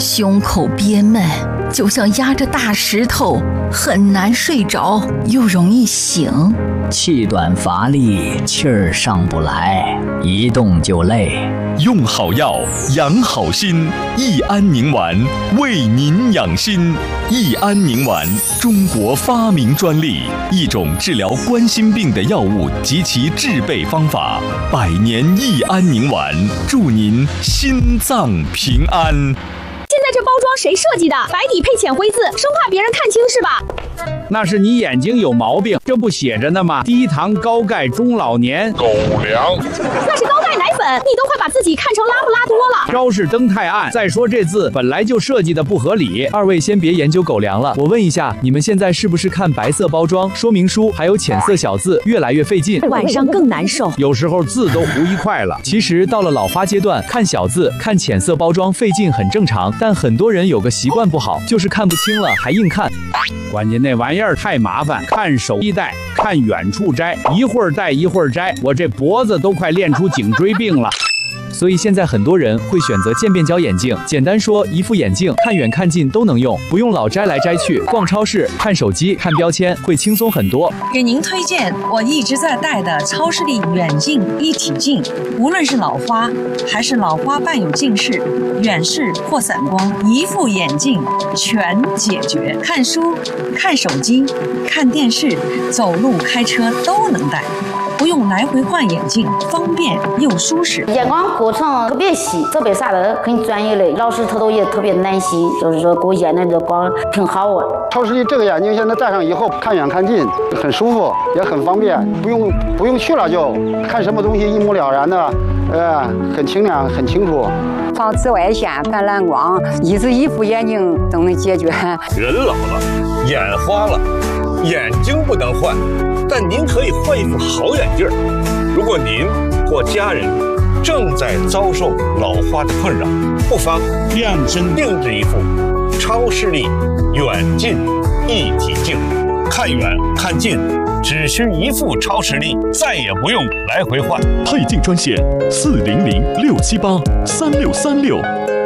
胸口憋闷，就像压着大石头，很难睡着，又容易醒。 气短乏力，气儿上不来，一动就累。 用好药，养好心，益安宁丸为您养心。益安宁丸，中国发明专利，一种治疗冠心病的药物及其制备方法。百年益安宁丸，祝您心脏平安。 现在这包装谁设计的？白底配浅灰字，生怕别人看清是吧？ 那是你眼睛有毛病，这不写着呢吗？低糖高钙中老年狗粮， 那是高钙奶粉，你都快把自己看成拉布拉多了。 标示灯太暗，再说这字本来就设计的不合理。二位先别研究狗粮了，我问一下，你们现在是不是看白色包装、说明书还有浅色小字越来越费劲， 晚上更难受， 有时候字都糊一块了。其实到了老花阶段，看小字、看浅色包装费劲很正常，但很多人有个习惯不好，就是看不清了还硬看。关键那玩意儿太麻烦，看手一戴，看远处摘，一会儿戴一会儿摘，我这脖子都快练出颈椎病了。所以现在很多人会选择渐变焦眼镜，简单说，一副眼镜看远看近都能用，不用老摘来摘去，逛超市、看手机、看标签会轻松很多。 给您推荐我一直在戴的超视力远近一体镜，无论是老花还是老花伴有近视、远视或散光，一副眼镜全解决。看书、看手机、看电视、走路、开车都能戴。不用来回换眼镜，方便又舒适。 眼光过程特别细，特别啥的很专业的，老师他都也特别耐心，就是说给我验的这光挺好啊。 超视力这个眼镜现在戴上以后，看远看近很舒服，也很方便，不用去了就看什么东西一目了然的，很清亮很清楚。 防紫外线、反蓝光，一副眼镜都能解决。 人老了，眼花了，眼睛不能换。但您可以换一副好眼镜。如果您或家人正在遭受老花的困扰，不妨量身定制一副超视力远近一体镜，看远看近只需一副超视力，再也不用来回换。 配镜专线400-678-3636。